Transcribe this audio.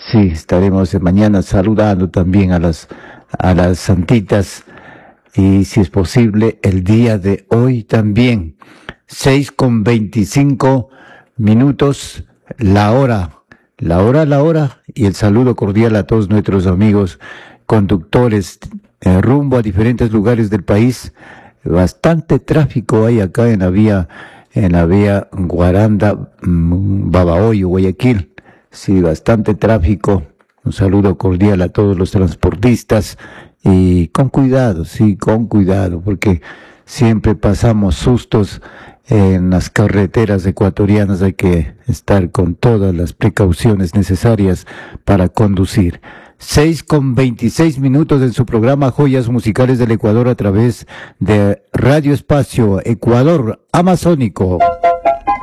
Sí, estaremos mañana saludando también a las santitas y si es posible el día de hoy también. 6:25 minutos, la hora y el saludo cordial a todos nuestros amigos conductores rumbo a diferentes lugares del país. Bastante tráfico hay acá en la vía Guaranda, Babahoyo, Guayaquil. Sí, bastante tráfico. Un saludo cordial a todos los transportistas y con cuidado, sí, con cuidado, porque siempre pasamos sustos en las carreteras ecuatorianas. Hay que estar con todas las precauciones necesarias para conducir. 6:26 minutos en su programa Joyas Musicales del Ecuador a través de Radio Espacio Ecuador Amazónico.